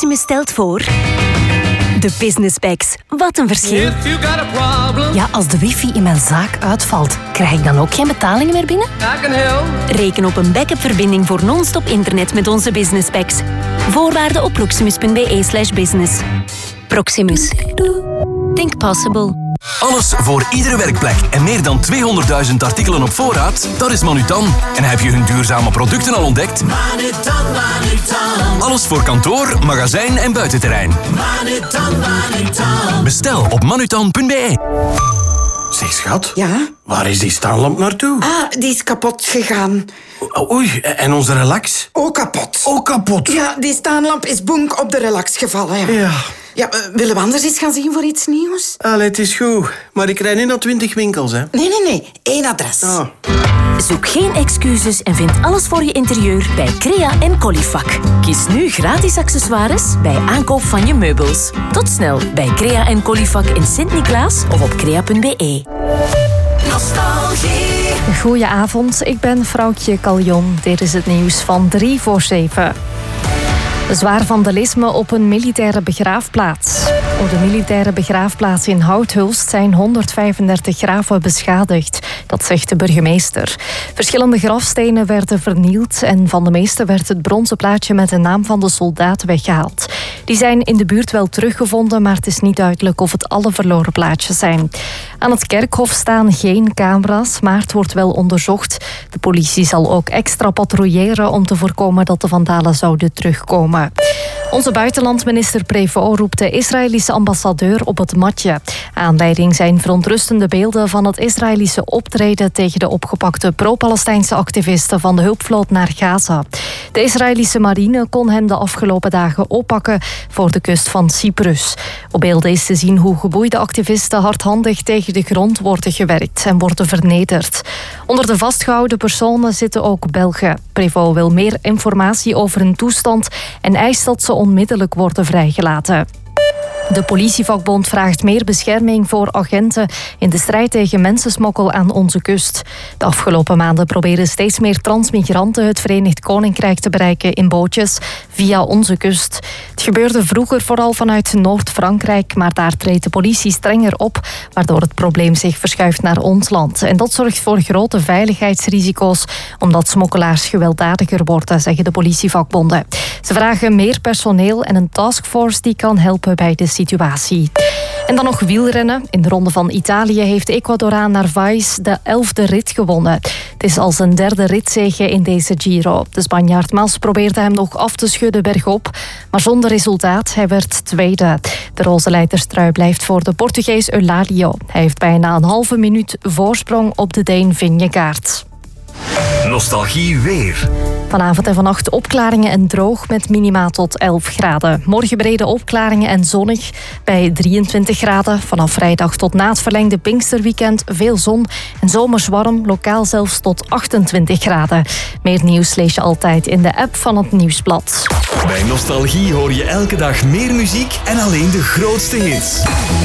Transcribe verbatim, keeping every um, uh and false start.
Proximus stelt voor... De Business Packs. Wat een verschil. Ja, als de wifi in mijn zaak uitvalt, krijg ik dan ook geen betalingen meer binnen? Reken op een backup-verbinding voor non-stop internet met onze Business Packs. Voorwaarden op proximus.be slash business. Proximus. Think possible. Alles voor iedere werkplek en meer dan tweehonderdduizend artikelen op voorraad? Dat is Manutan. En heb je hun duurzame producten al ontdekt? Manutan, Manutan. Alles voor kantoor, magazijn en buitenterrein. Manutan, Manutan. Bestel op manutan punt be. Zeg, schat. Ja? Waar is die staanlamp naartoe? Ah, die is kapot gegaan. O- Oei, en onze relax? Ook kapot. Ook kapot. Ja, die staanlamp is bonk op de relax gevallen. Ja. Ja. Ja, uh, willen we anders eens gaan zien voor iets nieuws? Allee, het is goed. Maar ik rijd niet naar twintig winkels, hè. Nee, nee, nee. Eén adres. Ah. Zoek geen excuses en vind alles voor je interieur bij Crea en Colifac. Kies nu gratis accessoires bij aankoop van je meubels. Tot snel bij Crea en Colifac in Sint-Niklaas of op crea punt be. Nostalgie. Goedenavond, ik ben Vrouwtje Caljon. Dit is het nieuws van drie voor zeven. Zwaar vandalisme op een militaire begraafplaats. Op de militaire begraafplaats in Houthulst zijn honderdvijfendertig graven beschadigd. Dat zegt de burgemeester. Verschillende grafstenen werden vernield en van de meeste werd het bronzen plaatje met de naam van de soldaat weggehaald. Die zijn in de buurt wel teruggevonden, maar het is niet duidelijk of het alle verloren plaatjes zijn. Aan het kerkhof staan geen camera's, maar het wordt wel onderzocht. De politie zal ook extra patrouilleren om te voorkomen dat de vandalen zouden terugkomen. Onze buitenlandminister Prévost roept de Israëlische ambassadeur op het matje. Aanleiding zijn verontrustende beelden van het Israëlische optreden tegen de opgepakte pro-Palestijnse activisten van de hulpvloot naar Gaza. De Israëlische marine kon hen de afgelopen dagen oppakken voor de kust van Cyprus. Op beelden is te zien hoe geboeide activisten hardhandig tegen de grond worden gewerkt en worden vernederd. Onder de vastgehouden personen zitten ook Belgen. Prévost wil meer informatie over hun toestand en eist dat ze onmiddellijk worden vrijgelaten. De politievakbond vraagt meer bescherming voor agenten in de strijd tegen mensensmokkel aan onze kust. De afgelopen maanden proberen steeds meer transmigranten het Verenigd Koninkrijk te bereiken in bootjes via onze kust. Het gebeurde vroeger vooral vanuit Noord-Frankrijk, maar daar treedt de politie strenger op, waardoor het probleem zich verschuift naar ons land. En dat zorgt voor grote veiligheidsrisico's, omdat smokkelaars gewelddadiger worden, zeggen de politievakbonden. Ze vragen meer personeel en een taskforce die kan helpen bij de situatie. En dan nog wielrennen. In de Ronde van Italië heeft Ecuadoraan Narvaez de elfde rit gewonnen. Het is al zijn derde ritzege in deze Giro. De Spanjaard Mas probeerde hem nog af te schudden bergop, maar zonder resultaat. Hij werd tweede. De roze leiderstrui blijft voor de Portugees Eulalia. Hij heeft bijna een halve minuut voorsprong op de Deen Vingegaard. Nostalgie weer. Vanavond en vannacht opklaringen en droog met minima tot elf graden. Morgen brede opklaringen en zonnig bij drieëntwintig graden. Vanaf vrijdag tot na het verlengde Pinksterweekend veel zon en zomers warm, lokaal zelfs tot achtentwintig graden. Meer nieuws lees je altijd in de app van het Nieuwsblad. Bij Nostalgie hoor je elke dag meer muziek en alleen de grootste hits.